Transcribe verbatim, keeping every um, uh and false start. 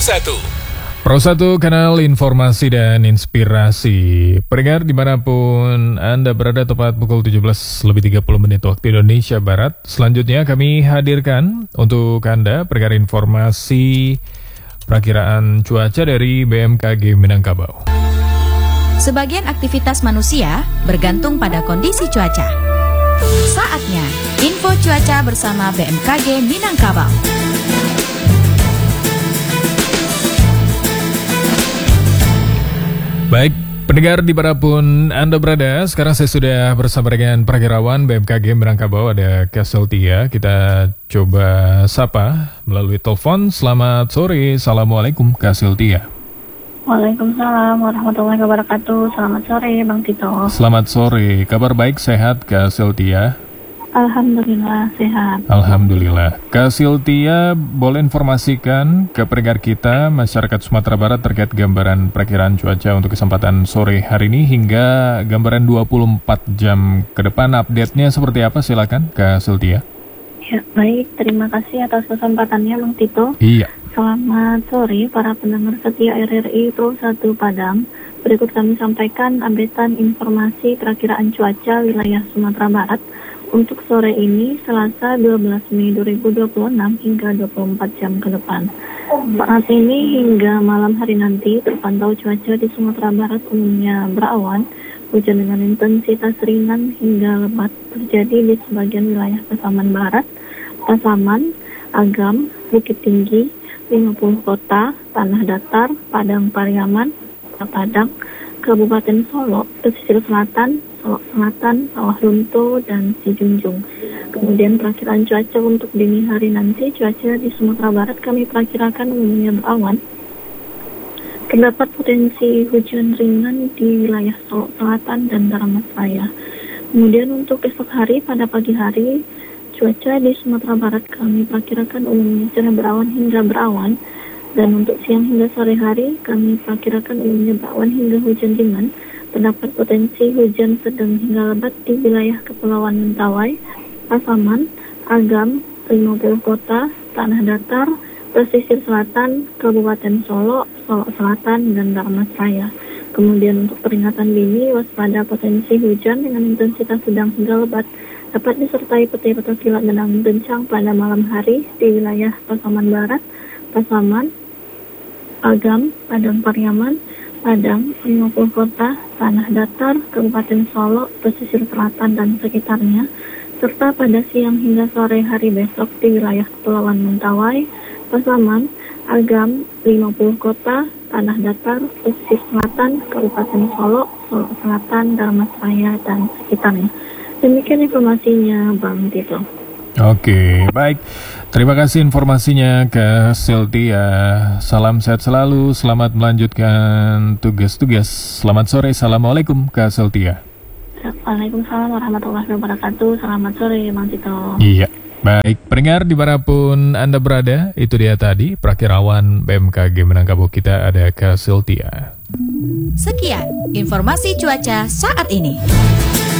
satu. Pro satu, kanal informasi dan inspirasi. Pendengar dimanapun Anda berada, tepat pukul tujuh belas lebih tiga puluh menit waktu Indonesia Barat. Selanjutnya kami hadirkan untuk Anda perkara informasi perakiraan cuaca dari B M K G Minangkabau. Sebagian aktivitas manusia bergantung pada kondisi cuaca. Saatnya info cuaca bersama B M K G Minangkabau. Baik, pendengar dimanapun Anda berada, sekarang saya sudah bersama dengan perakirawan B M K G Minangkabau, ada Kak Seltia. Kita coba sapa melalui telepon. Selamat sore, Assalamualaikum Kak Seltia. Waalaikumsalam warahmatullahi wabarakatuh. Selamat sore Bang Tito. Selamat sore, kabar baik, sehat Kak Seltia? Alhamdulillah sehat. Alhamdulillah. Kak Seltia, boleh informasikan ke pendengar kita masyarakat Sumatera Barat terkait gambaran perakiraan cuaca untuk kesempatan sore hari ini hingga gambaran dua puluh empat jam ke depan, update-nya seperti apa, silakan Kak Seltia. Ya, baik, terima kasih atas kesempatannya Bang Tito. Iya. Selamat sore para pendengar setia R R I Pro satu Padang. Berikut kami sampaikan updatean informasi perakiraan cuaca wilayah Sumatera Barat untuk sore ini, Selasa dua belas Mei dua ribu dua puluh enam hingga dua puluh empat jam ke depan. Saat ini hingga malam hari nanti terpantau cuaca di Sumatera Barat umumnya berawan, hujan dengan intensitas ringan hingga lebat terjadi di sebagian wilayah Pasaman Barat, Pasaman, Agam, Bukit Tinggi, lima puluh kota, Tanah Datar, Padang Pariaman, Padang, Kabupaten Solo, pesisir selatan, Solo Selatan, Sawah Lunto, dan Sijunjung. Kemudian perakiraan cuaca untuk dini hari nanti, cuaca di Sumatera Barat kami perakirakan umumnya berawan. Terdapat potensi hujan ringan di wilayah Solo Selatan dan Dharmasraya. Kemudian untuk esok hari pada pagi hari, cuaca di Sumatera Barat kami perkirakan umumnya cerah berawan hingga berawan. Dan untuk siang hingga sore hari, kami perkirakan umumnya berawan hingga hujan ringan. Terdapat potensi hujan sedang hingga lebat di wilayah Kepulauan Mentawai, Pasaman, Agam, lima puluh kota, Tanah Datar, pesisir selatan, Kabupaten Solo, Solo Selatan, dan Dharmasraya. Kemudian untuk peringatan dini, waspada potensi hujan dengan intensitas sedang hingga lebat dapat disertai petir-petir kilat dan angin kencang pada malam hari di wilayah Pasaman Barat, Pasaman, Agam, Padang Pariaman, Padang, lima puluh kota, Tanah Datar, Kabupaten Solo, pesisir selatan dan sekitarnya, serta pada siang hingga sore hari besok di wilayah Kepulauan Mentawai, Pasaman, Agam, lima puluh kota, Tanah Datar, pesisir selatan, Kabupaten Solo, Solo Selatan, Dharmasraya dan sekitarnya. Demikian informasinya Bang Tito. Oke, baik. Terima kasih informasinya Kak Seltia. Salam sehat selalu, selamat melanjutkan tugas-tugas. Selamat sore, Assalamualaikum Kak Seltia. Waalaikumsalam warahmatullahi wabarakatuh. Selamat sore Bang Tito. Iya, baik. Pendengar dimanapun Anda berada, itu dia tadi perakirawan B M K G Minangkabau kita, ada Kak Seltia. Sekian informasi cuaca saat ini.